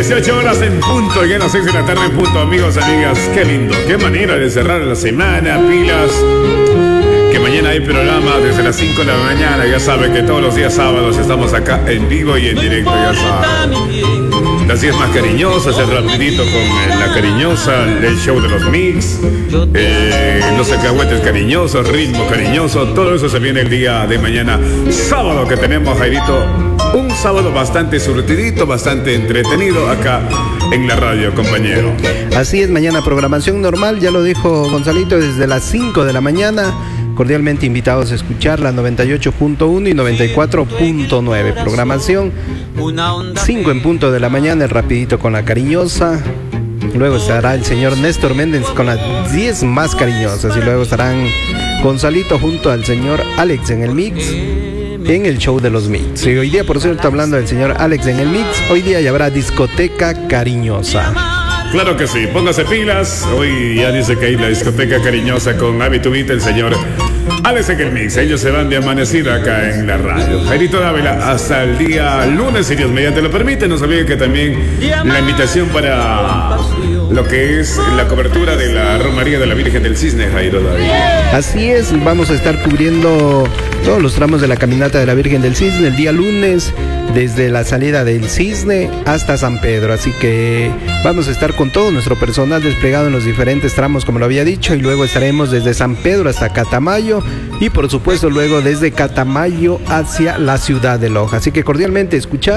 18 horas en punto, ya a las 6 de la tarde en punto, amigos, amigas. Qué lindo, qué manera de cerrar la semana, pilas. Que mañana hay programa desde las 5 de la mañana. Ya saben que todos los días sábados estamos acá en vivo y en directo, ya saben. Las 10 más cariñosas, el rapidito con la cariñosa, el show de los mix, los alcahuetes cariñosos, ritmo cariñoso, todo eso se viene el día de mañana, sábado, que tenemos, Jairito, un sábado bastante surtidito, bastante entretenido acá en la radio, compañero. Así es, mañana programación normal, ya lo dijo Gonzalito, desde las 5 de la mañana. Cordialmente invitados a escuchar la 98.1 y 94.9. Programación 5 en punto de la mañana, el rapidito con la cariñosa. Luego estará el señor Néstor Méndez con las 10 más cariñosas. Y luego estarán Gonzalito junto al señor Alex en el mix, en el show de los mix. Y hoy día, por cierto, hablando del señor Alex en el mix, hoy día ya habrá discoteca cariñosa. Claro que sí, póngase pilas. Hoy ya dice que hay la discoteca cariñosa con Habitubita, el señor Alex en el mix. Ellos se van de amanecida acá en la radio. Jairito Dávila, hasta el día lunes, si Dios mediante lo permite. No se olviden que también la invitación para lo que es la cobertura de la Romería de la Virgen del Cisne, Jairo Dávila. Así es, vamos a estar cubriendo todos los tramos de la caminata de la Virgen del Cisne el día lunes, desde la salida del Cisne hasta San Pedro. Así que vamos a estar con todo nuestro personal desplegado en los diferentes tramos, como lo había dicho, y luego estaremos desde San Pedro hasta Catamayo, y por supuesto luego desde Catamayo hacia la ciudad de Loja. Así que cordialmente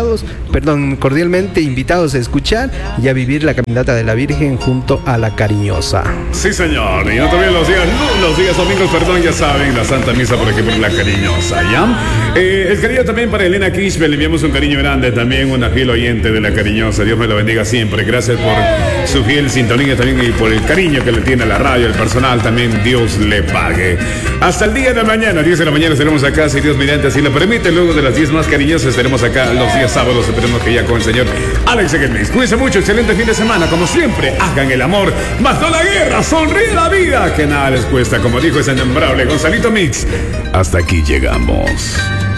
invitados a escuchar y a vivir la caminata de la Virgen junto a la cariñosa. Sí, señor, y no también los días domingos, ya saben, la Santa Misa por aquí por la cariñosa, ¿ya? El cariño también para Elena Quispe, le enviamos un cariño grande, también una fiel oyente de la cariñosa. Dios me lo bendiga siempre. Gracias por su fiel sintonía también y por el cariño que le tiene a la radio, el personal también. Dios le pague. Hasta el día de mañana, 10 de la mañana estaremos acá, si Dios mediante así lo permite. Luego de las 10 más cariñosas estaremos acá los días sábados. Esperemos que ya con el señor Alex Egelmix. Cuídense mucho, excelente fin de semana. Como siempre, hagan el amor, más no la guerra, sonríe la vida, que nada les cuesta. Como dijo ese innombrable Gonzalito Mix. Hasta aquí llegamos.